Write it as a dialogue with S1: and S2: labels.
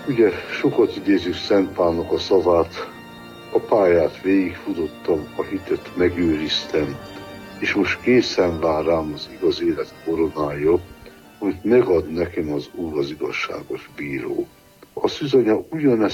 S1: Ugye sokat idézzük Szent Pálnak a szavát, a pályát végigfutottam, a hitet megőriztem, és most készen vár rám az igaz élet koronája, amit megad nekem az Úr az igazságos bíró. A szüzanya ugyanezt